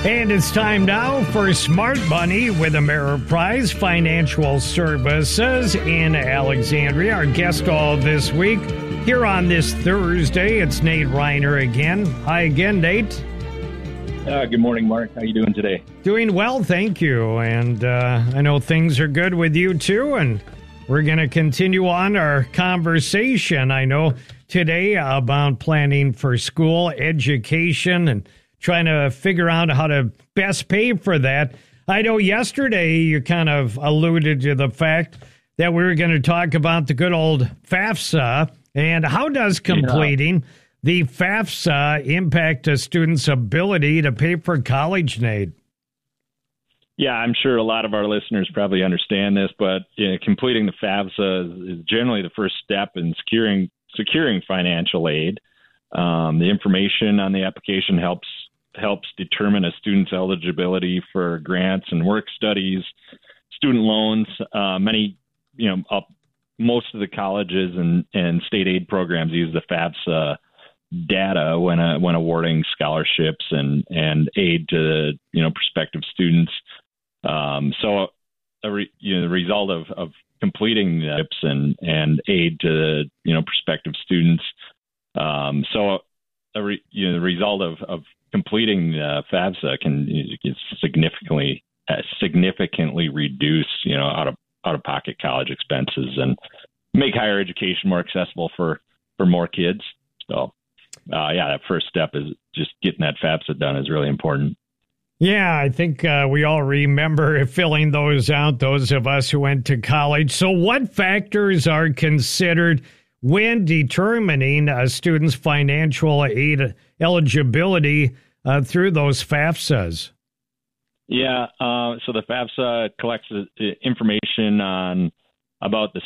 And it's time now for Smart Money with Ameriprise Financial Services in Alexandria. Our guest all this week here on this Thursday, it's Nate Reiner again. Hi again, Nate. Good morning, Mark. How are you doing today? Doing well, thank you. And I know things are good with you too. And we're going to continue on our conversation, I know, today about planning for school education and trying to figure out how to best pay for that. I know yesterday you kind of alluded to the fact that we were going to talk about the good old FAFSA and how does completing the FAFSA impact a student's ability to pay for college, Nate? Yeah, I'm sure a lot of our listeners probably understand this, but completing the FAFSA is generally the first step in securing financial aid. The information on the application helps determine a student's eligibility for grants and work studies, student loans. Most of the colleges and state aid programs use the FAFSA data when awarding scholarships and aid to prospective students. The result of completing the tips and aid to prospective students. The result of completing FAFSA can significantly reduce out-of-pocket college expenses and make higher education more accessible for more kids. So, that first step is just getting that FAFSA done is really important. Yeah, I think we all remember filling those out, those of us who went to college. So what factors are considered when determining a student's financial aid eligibility through those FAFSAs? Yeah, so the FAFSA collects information about the